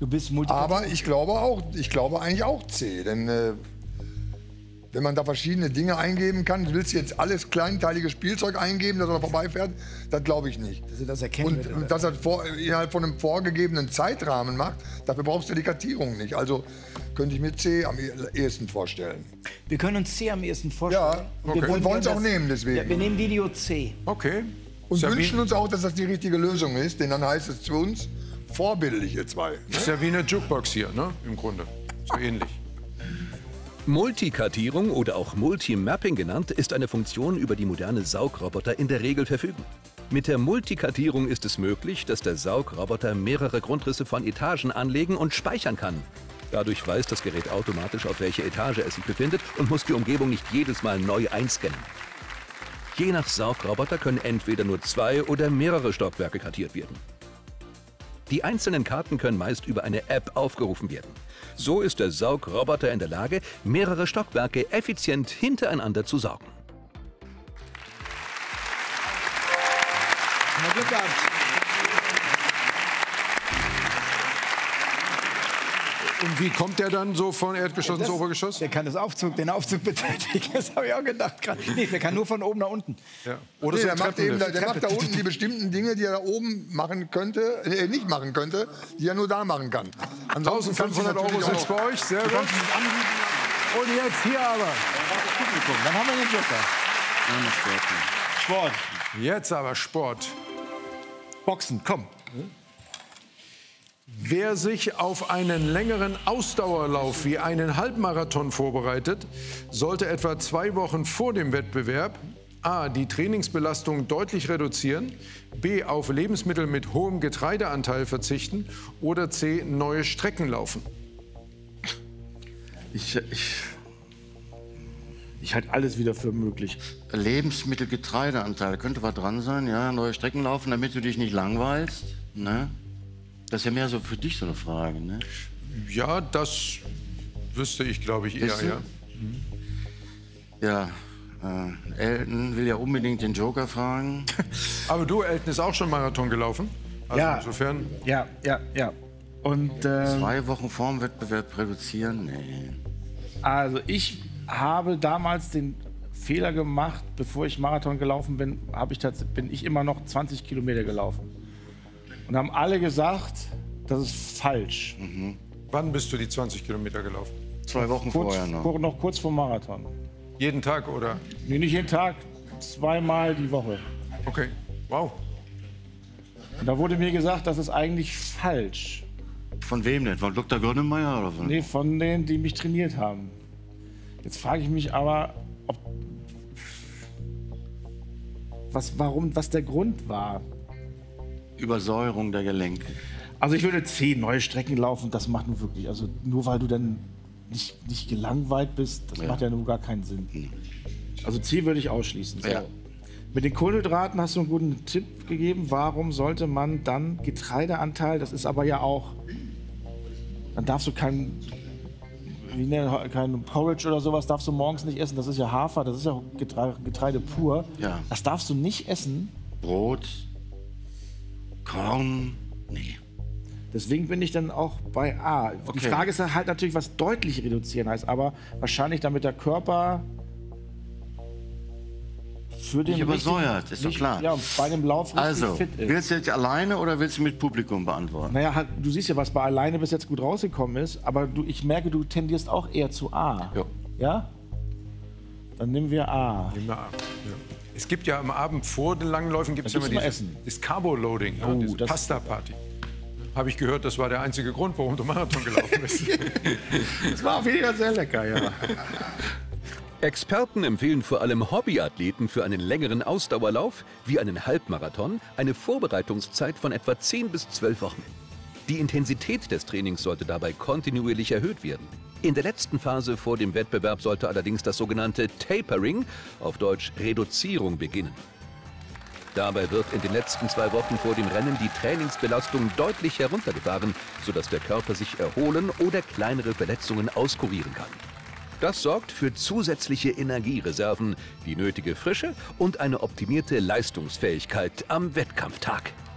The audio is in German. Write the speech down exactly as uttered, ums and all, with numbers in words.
Du bist Aber ich glaube auch, ich glaube eigentlich auch C. Denn äh, wenn man da verschiedene Dinge eingeben kann, du willst jetzt alles kleinteilige Spielzeug eingeben, dass er da vorbeifährt, das glaube ich nicht. Dass er das erkennen Und, und dass er vor, innerhalb von einem vorgegebenen Zeitrahmen macht, dafür brauchst du die Kartierung nicht. Also könnte ich mir C am ehesten vorstellen. Wir können uns C am ehesten vorstellen. Ja, okay. Wir wollen es auch nehmen deswegen. Ja, wir nehmen Video C. Okay. Und Ist ja wünschen wie, uns auch, dass das die richtige Lösung ist, denn dann heißt es zu uns, vorbildlich ihr zwei. Ne? ist ja wie eine Jukebox hier, ne? Im Grunde. So ähnlich. Multikartierung oder auch Multimapping genannt, ist eine Funktion, über die moderne Saugroboter in der Regel verfügen. Mit der Multikartierung ist es möglich, dass der Saugroboter mehrere Grundrisse von Etagen anlegen und speichern kann. Dadurch weiß das Gerät automatisch, auf welcher Etage es sich befindet und muss die Umgebung nicht jedes Mal neu einscannen. Je nach Saugroboter können entweder nur zwei oder mehrere Stockwerke kartiert werden. Die einzelnen Karten können meist über eine App aufgerufen werden. So ist der Saugroboter in der Lage, mehrere Stockwerke effizient hintereinander zu saugen. Na, Glück gehabt. Und wie kommt der dann so von Erdgeschoss ins Obergeschoss? Der kann das Aufzug, den Aufzug betätigen. Das habe ich auch gedacht gerade. Nee, der kann nur von oben nach unten. Ja. Oder Nee, so der macht, eben, Treppenlift. der macht da unten die bestimmten Dinge, die er da oben machen könnte, äh, nicht machen könnte, die er nur da machen kann. Ansonsten kannst du eintausendfünfhundert Euro natürlich sind auch- bei euch, sehr du gut. kannst es anbieten. Und jetzt hier aber. Dann haben wir den Joker. Sport. Jetzt aber Sport. Boxen, komm. Wer sich auf einen längeren Ausdauerlauf wie einen Halbmarathon vorbereitet, sollte etwa zwei Wochen vor dem Wettbewerb a. die Trainingsbelastung deutlich reduzieren, b. auf Lebensmittel mit hohem Getreideanteil verzichten oder c. neue Strecken laufen. Ich, ich, ich halte alles wieder für möglich. Lebensmittelgetreideanteil, könnte was dran sein, ja, neue Strecken laufen, damit du dich nicht langweilst, ne? Das ist ja mehr so für dich so eine Frage, ne? Ja, das wüsste ich, glaube ich, eher, Weißt du? ja. Ja, äh, Elton will ja unbedingt den Joker fragen. Aber du, Elton, ist auch schon Marathon gelaufen? Also Ja. insofern... Ja, ja, ja. Und äh, Zwei Wochen vorm Wettbewerb reduzieren? Nee. also ich habe damals den Fehler gemacht, bevor ich Marathon gelaufen bin, habe ich tats- bin ich immer noch zwanzig Kilometer gelaufen. Und haben alle gesagt, das ist falsch. Wann bist du die zwanzig Kilometer gelaufen? Zwei Wochen Kurz, vorher noch. kur- noch kurz vor Marathon. Jeden Tag, oder? Nee, nicht jeden Tag, zweimal die Woche. Okay, wow. Und da wurde mir gesagt, das ist eigentlich falsch. Von wem denn? Von Doktor Grönemeyer oder von? Nee, von denen, die mich trainiert haben. Jetzt frage ich mich aber, ob was, warum, was der Grund war. Übersäuerung der Gelenke. Also ich würde zehn neue Strecken laufen, das macht nur wirklich, also nur weil du dann nicht, nicht gelangweilt bist, das Ja. macht ja nur gar keinen Sinn. Also C würde ich ausschließen. So. Ja. Mit den Kohlenhydraten hast du einen guten Tipp gegeben. Warum sollte man dann Getreideanteil, das ist aber ja auch, dann darfst du kein, wie ne, kein Porridge oder sowas darfst du morgens nicht essen. Das ist ja Hafer, das ist ja Getreide, Getreide pur. Ja. Das darfst du nicht essen. Brot, Korn, nee. Deswegen bin ich dann auch bei A. Die Okay. Frage ist halt natürlich, was deutlich reduzieren heißt, aber wahrscheinlich damit der Körper für den Nicht übersäuert, richtigen- ist doch nicht- klar. Ja, bei dem Lauf richtig Also, fit ist. willst du jetzt alleine oder willst du mit Publikum beantworten? Naja, halt, du siehst ja, was bei alleine bis jetzt gut rausgekommen ist, aber du, ich merke, du tendierst auch eher zu A. Ja. Ja? Dann nehmen wir A. Nehmen wir ab. Ja. Es gibt ja am Abend vor den langen Läufen gibt es Da immer gibt's dieses, immer Essen. das Carbo-Loading, ja, Oh, diese das- Pasta-Party. Habe ich gehört, das war der einzige Grund, warum du Marathon gelaufen bist. Das war auf jeden Fall sehr lecker, ja. Experten empfehlen vor allem Hobbyathleten für einen längeren Ausdauerlauf wie einen Halbmarathon eine Vorbereitungszeit von etwa zehn bis zwölf Wochen. Die Intensität des Trainings sollte dabei kontinuierlich erhöht werden. In der letzten Phase vor dem Wettbewerb sollte allerdings das sogenannte Tapering, auf Deutsch Reduzierung, beginnen. Dabei wird in den letzten zwei Wochen vor dem Rennen die Trainingsbelastung deutlich heruntergefahren, sodass der Körper sich erholen oder kleinere Verletzungen auskurieren kann. Das sorgt für zusätzliche Energiereserven, die nötige Frische und eine optimierte Leistungsfähigkeit am Wettkampftag.